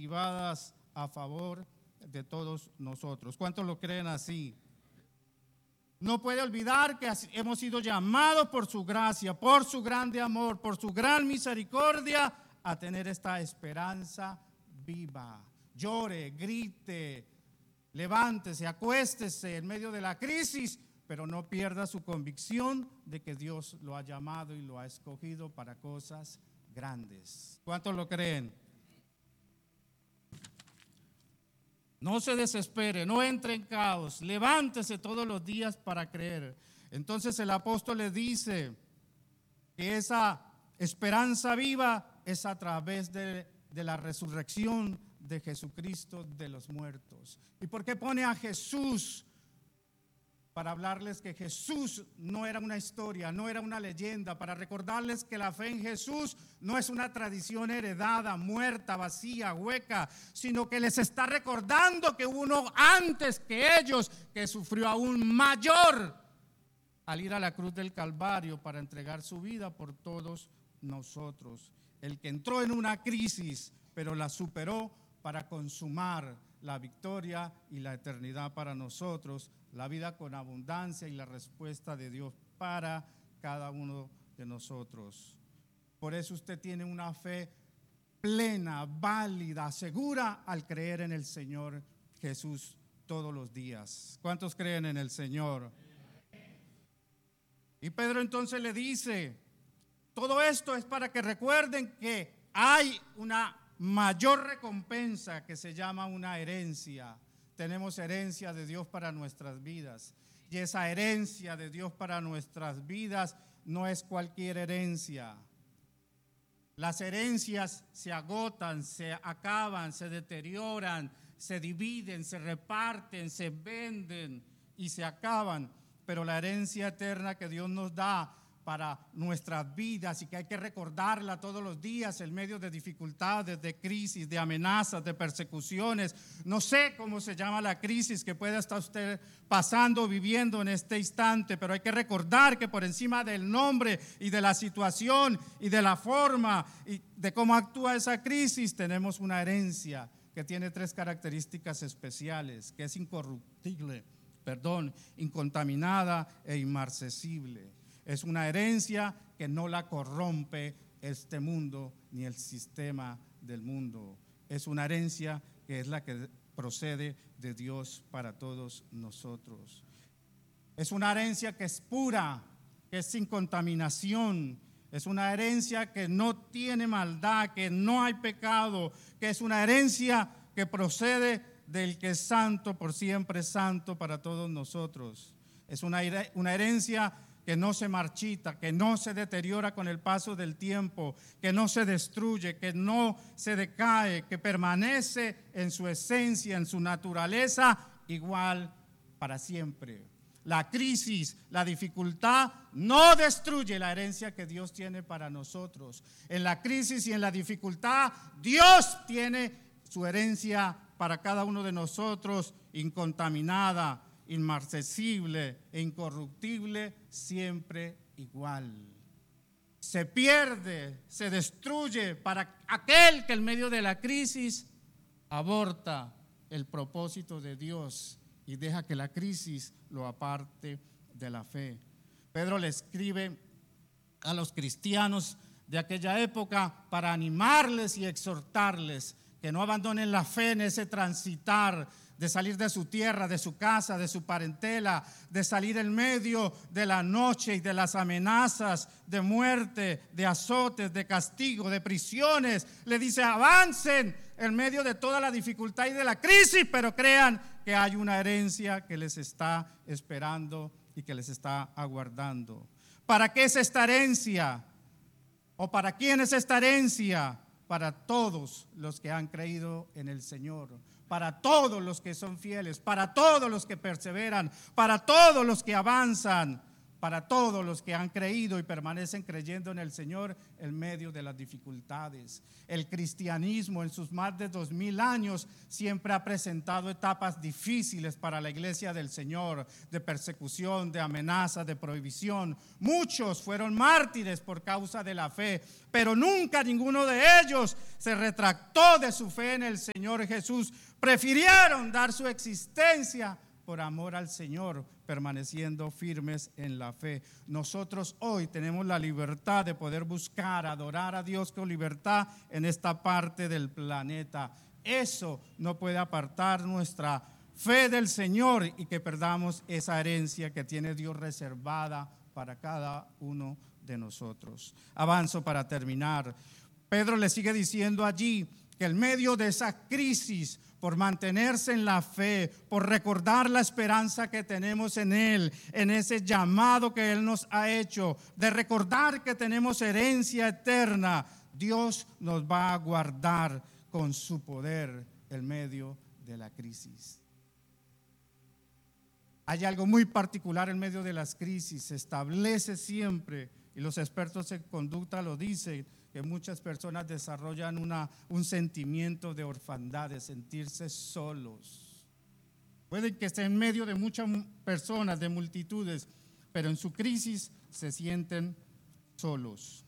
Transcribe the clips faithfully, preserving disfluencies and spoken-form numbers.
activadas a favor de todos nosotros. ¿Cuántos lo creen así? No puede olvidar que hemos sido llamados por su gracia, por su grande amor, por su gran misericordia, a tener esta esperanza viva. Llore, grite, levántese, acuéstese en medio de la crisis, pero no pierda su convicción de que Dios lo ha llamado y lo ha escogido para cosas grandes. ¿Cuántos lo creen? No se desespere, no entre en caos, levántese todos los días para creer. Entonces el apóstol le dice que esa esperanza viva es a través de, de la resurrección de Jesucristo de los muertos. ¿Y por qué pone a Jesús? Para hablarles que Jesús no era una historia, no era una leyenda, para recordarles que la fe en Jesús no es una tradición heredada, muerta, vacía, hueca, sino que les está recordando que hubo uno antes que ellos que sufrió aún mayor al ir a la cruz del Calvario para entregar su vida por todos nosotros. El que entró en una crisis, pero la superó para consumar la victoria y la eternidad para nosotros, la vida con abundancia y la respuesta de Dios para cada uno de nosotros. Por eso usted tiene una fe plena, válida, segura al creer en el Señor Jesús todos los días. ¿Cuántos creen en el Señor? Y Pedro entonces le dice, todo esto es para que recuerden que hay una mayor recompensa que se llama una herencia. Tenemos herencia de Dios para nuestras vidas, y esa herencia de Dios para nuestras vidas no es cualquier herencia. Las herencias se agotan, se acaban, se deterioran, se dividen, se reparten, se venden y se acaban, pero la herencia eterna que Dios nos da para nuestras vidas y que hay que recordarla todos los días en medio de dificultades, de crisis, de amenazas, de persecuciones. No sé cómo se llama la crisis que pueda estar usted pasando, viviendo en este instante, pero hay que recordar que por encima del nombre y de la situación y de la forma y de cómo actúa esa crisis, tenemos una herencia que tiene tres características especiales, que es incorruptible, perdón, incontaminada e inmarcesible. Es una herencia que no la corrompe este mundo ni el sistema del mundo. Es una herencia que es la que procede de Dios para todos nosotros. Es una herencia que es pura, que es sin contaminación. Es una herencia que no tiene maldad, que no hay pecado, que es una herencia que procede del que es santo, por siempre santo para todos nosotros. Es una, una herencia que no se marchita, que no se deteriora con el paso del tiempo, que no se destruye, que no se decae, que permanece en su esencia, en su naturaleza, igual para siempre. La crisis, la dificultad no destruye la herencia que Dios tiene para nosotros. En la crisis y en la dificultad, Dios tiene su herencia para cada uno de nosotros, incontaminada, inmarcesible e incorruptible, siempre igual. Se pierde, se destruye para aquel que en medio de la crisis aborta el propósito de Dios y deja que la crisis lo aparte de la fe. Pedro le escribe a los cristianos de aquella época para animarles y exhortarles que no abandonen la fe en ese transitar de salir de su tierra, de su casa, de su parentela, de salir en medio de la noche y de las amenazas de muerte, de azotes, de castigo, de prisiones. Le dice, avancen en medio de toda la dificultad y de la crisis, pero crean que hay una herencia que les está esperando y que les está aguardando. ¿Para qué es esta herencia? ¿O para quién es esta herencia? Para todos los que han creído en el Señor, para todos los que son fieles, para todos los que perseveran, para todos los que avanzan, para todos los que han creído y permanecen creyendo en el Señor en medio de las dificultades. El cristianismo en sus más de dos mil años siempre ha presentado etapas difíciles para la iglesia del Señor, de persecución, de amenaza, de prohibición. Muchos fueron mártires por causa de la fe, pero nunca ninguno de ellos se retractó de su fe en el Señor Jesús. Prefirieron dar su existencia por amor al Señor, permaneciendo firmes en la fe. Nosotros hoy tenemos la libertad de poder buscar, adorar a Dios con libertad en esta parte del planeta. Eso no puede apartar nuestra fe del Señor y que perdamos esa herencia que tiene Dios reservada para cada uno de nosotros. Avanzo para terminar. Pedro le sigue diciendo allí que en medio de esa crisis, por mantenerse en la fe, por recordar la esperanza que tenemos en Él, en ese llamado que Él nos ha hecho, de recordar que tenemos herencia eterna, Dios nos va a guardar con su poder en medio de la crisis. Hay algo muy particular en medio de las crisis, se establece siempre, y los expertos en conducta lo dicen, que muchas personas desarrollan una, un sentimiento de orfandad, de sentirse solos. Pueden que estén en medio de muchas personas, de multitudes, pero en su crisis se sienten solos.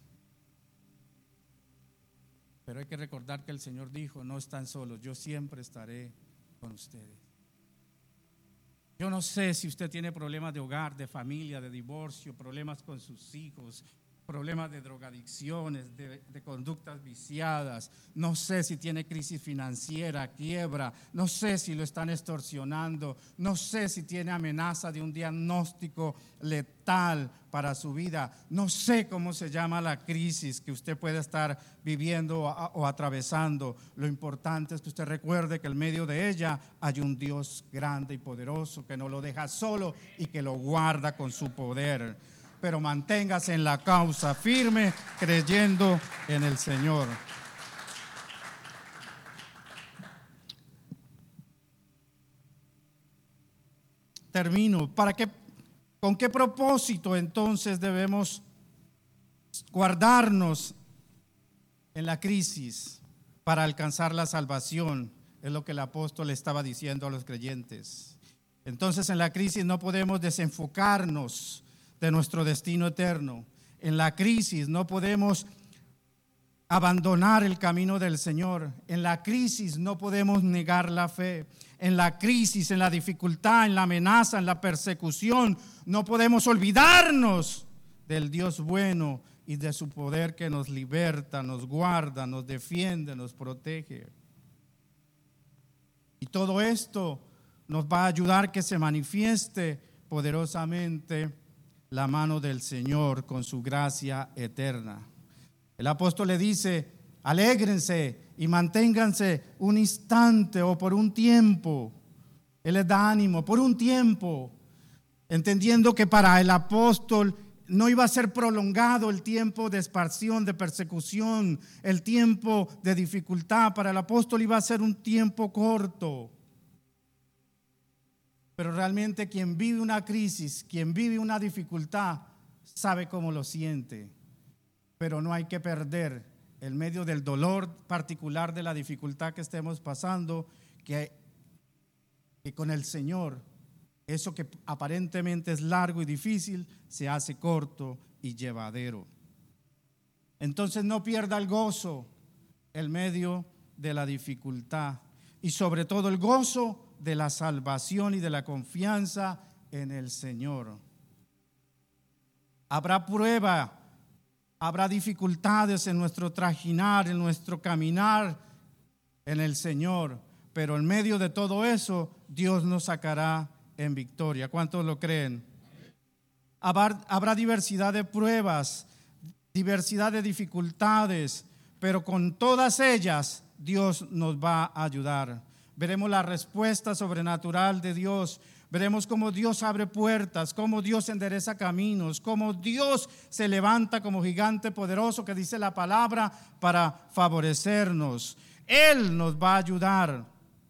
Pero hay que recordar que el Señor dijo: no están solos, yo siempre estaré con ustedes. Yo no sé si usted tiene problemas de hogar, de familia, de divorcio, problemas con sus hijos, problemas de drogadicciones, de, de conductas viciadas. No sé si tiene crisis financiera, quiebra. No sé si lo están extorsionando. No sé si tiene amenaza de un diagnóstico letal para su vida. No sé cómo se llama la crisis que usted puede estar viviendo o, o atravesando. Lo importante es que usted recuerde que en medio de ella hay un Dios grande y poderoso que no lo deja solo y que lo guarda con su poder. Pero manténgase en la causa firme, creyendo en el Señor. Termino. ¿Para qué, con qué propósito entonces debemos guardarnos en la crisis para alcanzar la salvación? Es lo que el apóstol estaba diciendo a los creyentes. Entonces, en la crisis no podemos desenfocarnos de nuestro destino eterno. En la crisis no podemos abandonar el camino del Señor. En la crisis no podemos negar la fe. En la crisis, en la dificultad, en la amenaza, en la persecución, no podemos olvidarnos del Dios bueno y de su poder que nos liberta, nos guarda, nos defiende, nos protege. Y todo esto nos va a ayudar que se manifieste poderosamente la mano del Señor con su gracia eterna. El apóstol le dice: alégrense y manténganse un instante o por un tiempo. Él les da ánimo por un tiempo, entendiendo que para el apóstol no iba a ser prolongado el tiempo de esparción, de persecución, el tiempo de dificultad. Para el apóstol iba a ser un tiempo corto. Pero realmente quien vive una crisis, quien vive una dificultad, sabe cómo lo siente. Pero no hay que perder, en medio del dolor particular de la dificultad que estemos pasando, que, que con el Señor, eso que aparentemente es largo y difícil, se hace corto y llevadero. Entonces no pierda el gozo en medio de la dificultad, y sobre todo el gozo de la salvación y de la confianza en el Señor. Habrá prueba, habrá dificultades en nuestro trajinar, en nuestro caminar en el Señor, pero en medio de todo eso, Dios nos sacará en victoria. ¿Cuántos lo creen? Habrá, habrá diversidad de pruebas, diversidad de dificultades, pero con todas ellas Dios nos va a ayudar. Veremos la respuesta sobrenatural de Dios. Veremos cómo Dios abre puertas, cómo Dios endereza caminos, cómo Dios se levanta como gigante poderoso que dice la palabra para favorecernos. Él nos va a ayudar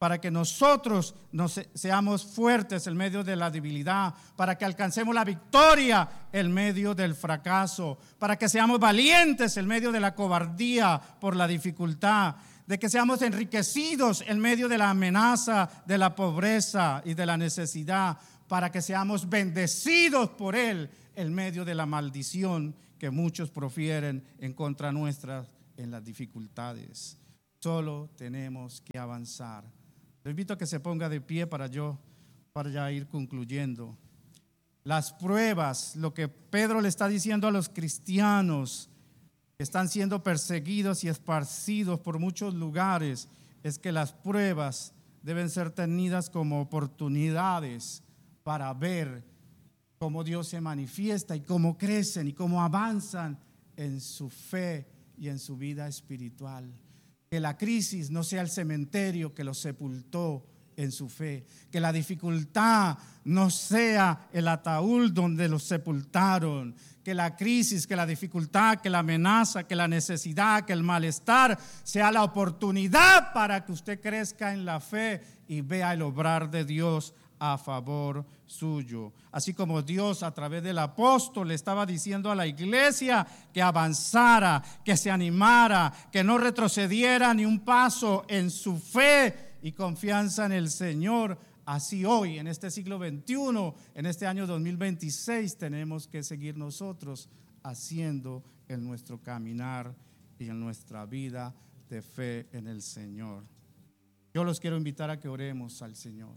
para que nosotros nos seamos fuertes en medio de la debilidad, para que alcancemos la victoria en medio del fracaso, para que seamos valientes en medio de la cobardía por la dificultad, de que seamos enriquecidos en medio de la amenaza, de la pobreza y de la necesidad, para que seamos bendecidos por Él en medio de la maldición que muchos profieren en contra nuestra en las dificultades. Solo tenemos que avanzar. Le invito a que se ponga de pie para yo, para ya ir concluyendo. Las pruebas, lo que Pedro le está diciendo a los cristianos que están siendo perseguidos y esparcidos por muchos lugares, es que las pruebas deben ser tenidas como oportunidades para ver cómo Dios se manifiesta y cómo crecen y cómo avanzan en su fe y en su vida espiritual. Que la crisis no sea el cementerio que los sepultó en su fe. Que la dificultad no sea el ataúd donde los sepultaron. Que la crisis, que la dificultad, que la amenaza, que la necesidad, que el malestar sea la oportunidad para que usted crezca en la fe y vea el obrar de Dios a favor suyo. Así como Dios a través del apóstol le estaba diciendo a la iglesia que avanzara, que se animara, que no retrocediera ni un paso en su fe y confianza en el Señor. Así hoy, en este siglo veintiuno, en este año dos mil veintiséis, tenemos que seguir nosotros haciendo en nuestro caminar y en nuestra vida de fe en el Señor. Yo los quiero invitar a que oremos al Señor.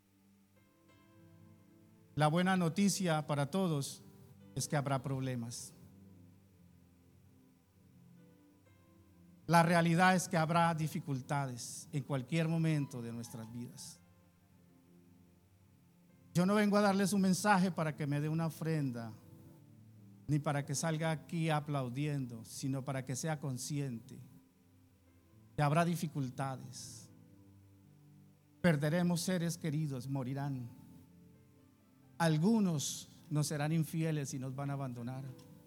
La buena noticia para todos es que habrá problemas. La realidad es que habrá dificultades en cualquier momento de nuestras vidas. Yo no vengo a darles un mensaje para que me dé una ofrenda, ni para que salga aquí aplaudiendo, sino para que sea consciente que habrá dificultades. Perderemos seres queridos, morirán. Algunos nos serán infieles y nos van a abandonar.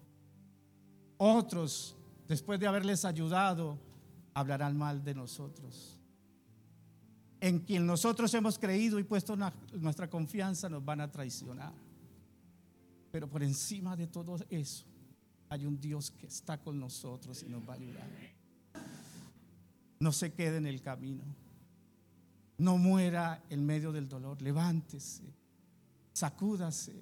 Otros, después de haberles ayudado, hablarán mal de nosotros. En quien nosotros hemos creído y puesto una, nuestra confianza, nos van a traicionar. Pero por encima de todo eso, hay un Dios que está con nosotros y nos va a ayudar. No se quede en el camino. No muera en medio del dolor. Levántese. Sacúdase,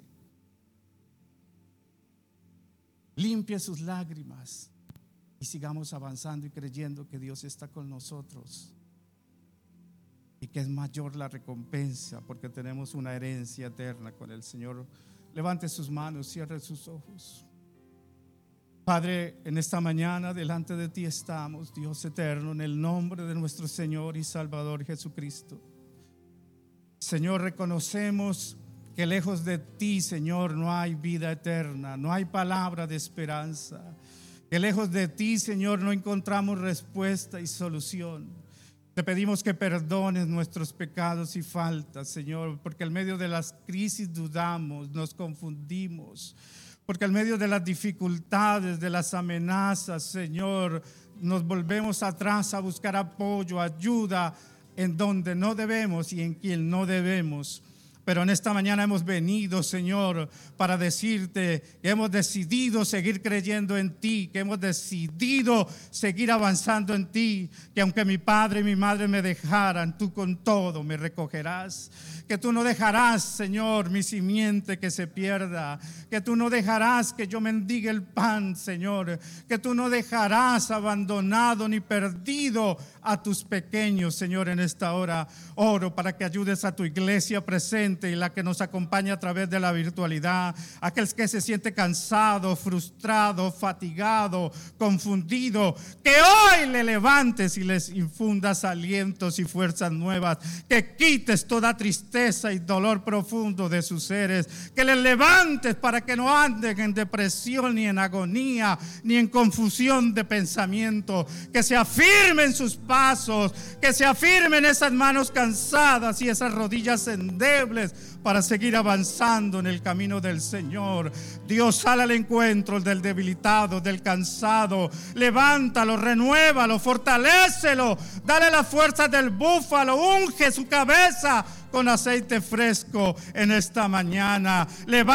limpie sus lágrimas y sigamos avanzando y creyendo que Dios está con nosotros y que es mayor la recompensa porque tenemos una herencia eterna con el Señor. Levante sus manos, cierre sus ojos. Padre, en esta mañana delante de ti estamos, Dios eterno, en el nombre de nuestro Señor y Salvador Jesucristo. Señor, reconocemos que lejos de ti, Señor, no hay vida eterna, no hay palabra de esperanza. Que lejos de ti, Señor, no encontramos respuesta y solución. Te pedimos que perdones nuestros pecados y faltas, Señor, porque en medio de las crisis dudamos, nos confundimos. Porque en medio de las dificultades, de las amenazas, Señor, nos volvemos atrás a buscar apoyo, ayuda en donde no debemos y en quien no debemos. Pero en esta mañana hemos venido, Señor, para decirte que hemos decidido seguir creyendo en ti, que hemos decidido seguir avanzando en ti, que aunque mi padre y mi madre me dejaran, tú con todo me recogerás. Que tú no dejarás, Señor, mi simiente que se pierda. Que tú no dejarás que yo mendigue el pan, Señor. Que tú no dejarás abandonado ni perdido a tus pequeños, Señor, en esta hora. Oro para que ayudes a tu iglesia presente y la que nos acompaña a través de la virtualidad. Aquel que se siente cansado, frustrado, fatigado, confundido. Que hoy le levantes y les infundas alientos y fuerzas nuevas. Que quites toda tristeza y dolor profundo de sus seres, que les levantes para que no anden en depresión ni en agonía ni en confusión de pensamiento, que se afirmen sus pasos, que se afirmen esas manos cansadas y esas rodillas endebles fuertes para seguir avanzando en el camino del Señor. Dios, sale al encuentro del debilitado, del cansado. Levántalo, renuévalo, fortalécelo. Dale la fuerza del búfalo. Unge su cabeza con aceite fresco en esta mañana. Levántalo.